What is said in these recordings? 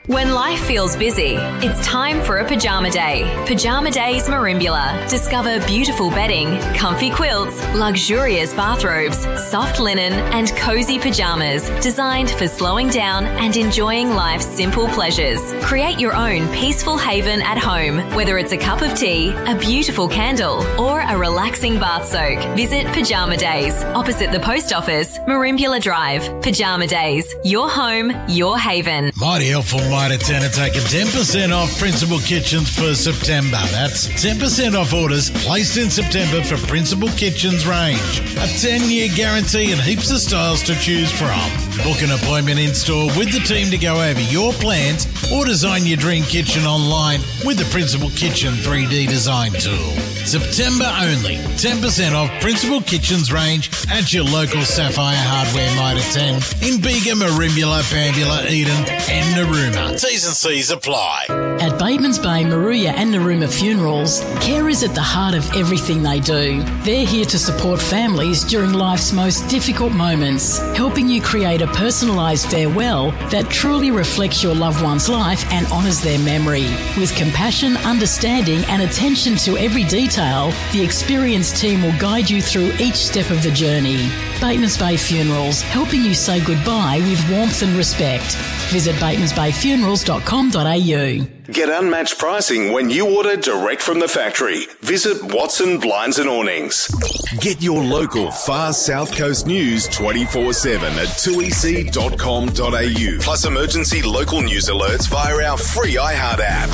When life feels busy, it's time for a pajama day. Pajama Days Merimbula. Discover beautiful bedding, comfy quilts, luxurious bathrobes, soft linen and cozy pajamas designed for slowing down and enjoying life's simple pleasures. Create your own peaceful haven at home, whether it's a cup of tea, a beautiful candle or a relaxing bath soak. Visit Pajama Days, opposite the post office, Merimbula Drive. Pajama Days, your home, your haven. Mighty helpful. Mitre 10 are taking 10% off Principal Kitchens for September. That's 10% off orders placed in September for Principal Kitchens range. A 10-year guarantee and heaps of styles to choose from. Book an appointment in store with the team to go over your plans or design your dream kitchen online with the Principal Kitchen 3D design tool. September only. 10% off Principal Kitchens range at your local Sapphire Hardware Mitre 10 in Bega, Merimbula, Bambula, Eden and Narooma. T's and C's apply. At Batemans Bay, Maruya and Narooma Funerals, care is at the heart of everything they do. They're here to support families during life's most difficult moments, helping you create a personalised farewell that truly reflects your loved one's life and honours their memory. With compassion, understanding and attention to every detail, the experienced team will guide you through each step of the journey. Batemans Bay Funerals, helping you say goodbye with warmth and respect. Visit batemansbayfunerals.com.au. Get unmatched pricing when you order direct from the factory. Visit Watson Blinds and Awnings. Get your local Far South Coast news 24/7 at 2ec.com.au. Plus emergency local news alerts via our free iHeart app.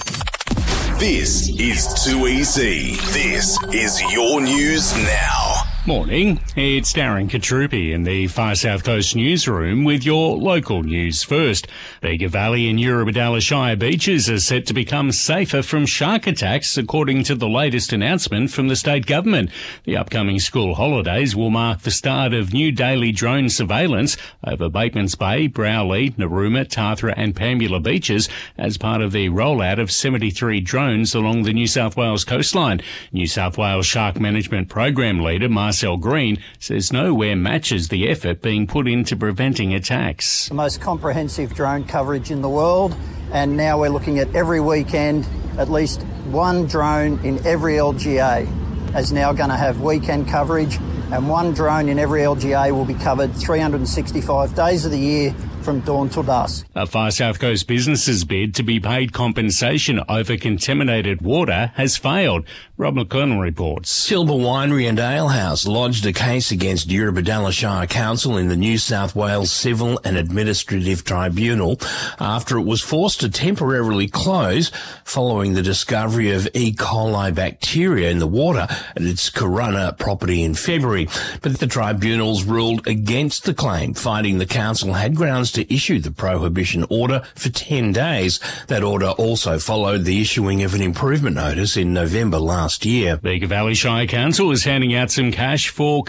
This is 2EC. This is your news now. Morning, it's Darren Katrupi in the Far South Coast newsroom with your local news first. Bega Valley and Eurobodalla Shire beaches are set to become safer from shark attacks, according to the latest announcement from the state government. The upcoming school holidays will mark the start of new daily drone surveillance over Batemans Bay, Browley, Narooma, Tathra and Pambula beaches as part of the rollout of 73 drones along the New South Wales coastline. New South Wales Shark Management Program Leader Marcel Green says nowhere matches the effort being put into preventing attacks. The most comprehensive drone coverage in the world, and now we're looking at every weekend, at least one drone in every LGA is now going to have weekend coverage, and one drone in every LGA will be covered 365 days of the year from dawn till dusk. A Far South Coast business's bid to be paid compensation over contaminated water has failed. Rob McClellan reports. Silver Winery and Alehouse lodged a case against Eurobodalla Shire Council in the New South Wales Civil and Administrative Tribunal after it was forced to temporarily close following the discovery of E. coli bacteria in the water at its Corunna property in February. But the tribunals ruled against the claim, finding the council had grounds to issue the prohibition order for 10 days. That order also followed the issuing of an improvement notice in November last year. Bega Valley Shire Council is handing out some cash for